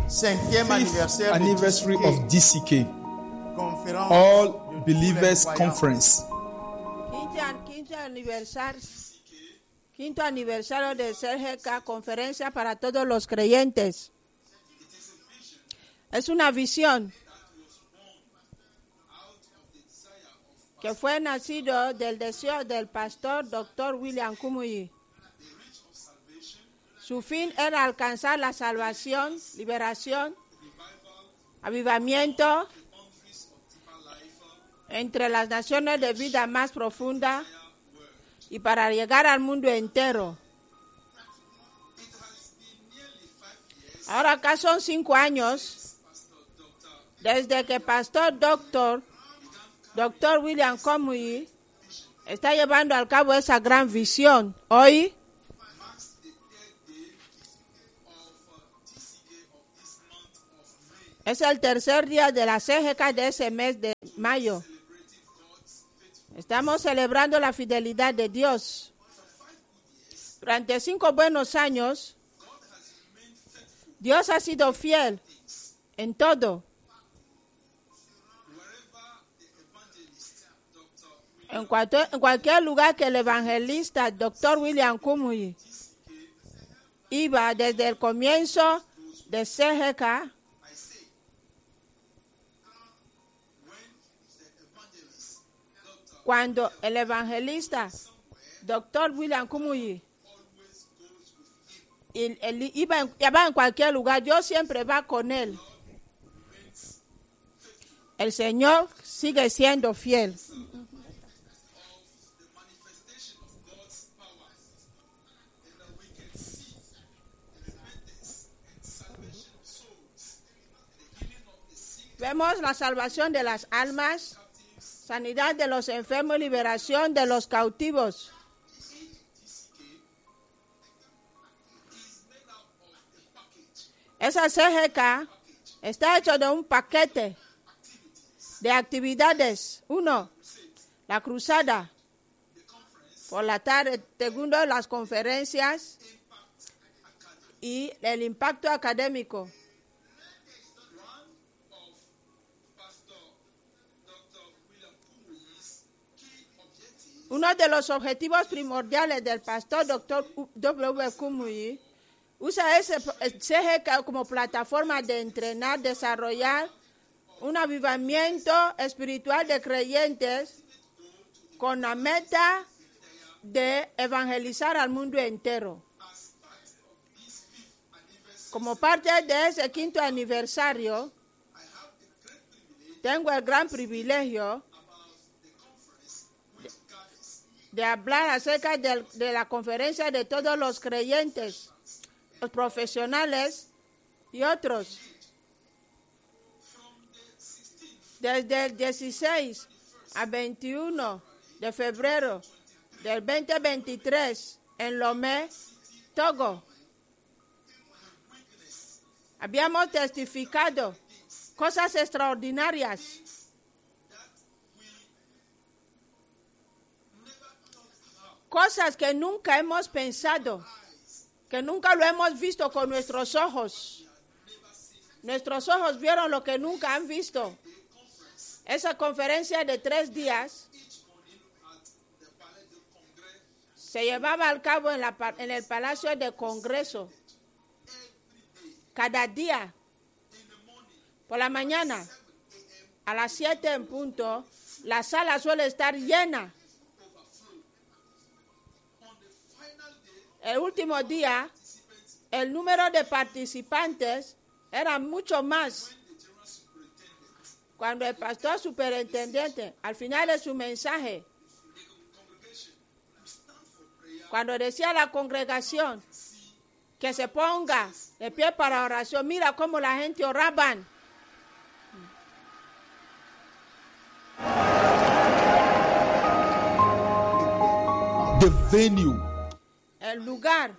5e fifth anniversaire anniversary of DCK, conférence All de tous les Believers croyants. Conference. Quinto aniversario de CGK, conferencia para todos los creyentes. Es una visión que fue nacido del deseo del pastor Dr. William Kumuyi. Su fin era alcanzar la salvación, liberación, avivamiento entre las naciones de vida más profunda y para llegar al mundo entero. Ahora acá son 5 años desde que pastor Dr. William Kumuyi está llevando a cabo esa gran visión. Hoy es el tercer día de la CGK de ese mes de mayo. Estamos celebrando la fidelidad de Dios. Durante 5 buenos años, Dios ha sido fiel en todo. En cualquier lugar que el evangelista Dr. William Kumuyi iba desde el comienzo de CGK, cuando el evangelista Dr. William Kumuyi iba en cualquier lugar, Dios siempre va con él. El Señor sigue siendo fiel. Vemos la salvación de las almas, sanidad de los enfermos, liberación de los cautivos. Esa CGK está hecho de un paquete de actividades. 1, la cruzada. Por la tarde, segundo, las conferencias y el impacto académico. Uno de los objetivos primordiales del pastor Dr. W. Kumuyi usa ese CGK como plataforma de entrenar, desarrollar un avivamiento espiritual de creyentes con la meta de evangelizar al mundo entero. Como parte de ese 5º aniversario, tengo el gran privilegio de hablar acerca de la conferencia de todos los creyentes, los profesionales y otros. Desde el 16 al 21 de febrero del 2023 en Lomé, Togo, habíamos testificado cosas extraordinarias. Cosas que nunca hemos pensado, que nunca lo hemos visto con nuestros ojos. Nuestros ojos vieron lo que nunca han visto. Esa conferencia de 3 días se llevaba a cabo en el Palacio de Congreso. Cada día, por la mañana, a las 7 en punto, la sala suele estar llena. El último día, el número de participantes era mucho más. Cuando el pastor superintendente, al final de su mensaje, cuando decía a la congregación que se ponga de pie para oración, mira cómo la gente oraban. The venue, El lugar,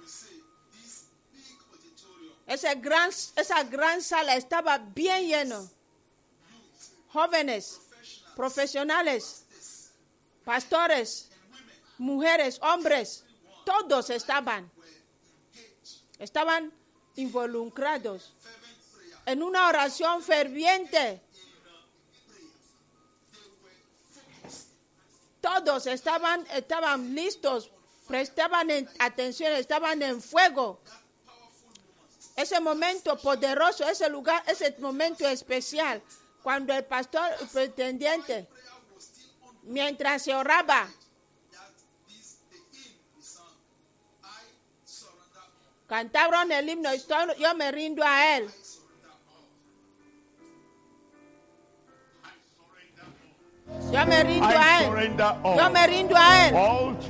esa gran sala estaba bien lleno. Jóvenes, profesionales, pastores, mujeres, hombres, todos estaban involucrados en una oración ferviente. Todos estaban listos, prestaban atención, estaban en fuego. Ese momento poderoso, ese lugar, ese momento especial, cuando el pastor, el pretendiente, mientras se oraba, cantaron el himno, yo me rindo a él. Yo me rindo a él. Yo me rindo a él.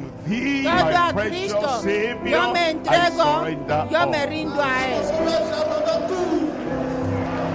Todo a Cristo. Yo me entrego. Yo me rindo a él.